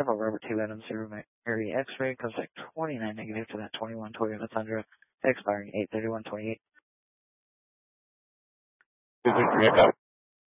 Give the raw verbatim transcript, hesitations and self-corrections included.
Bravo, Robert two Adams, zero area X-ray, contact twenty-nine negative to that twenty-one Toyota Tundra, expiring eight thirty-one twenty-eight. Is it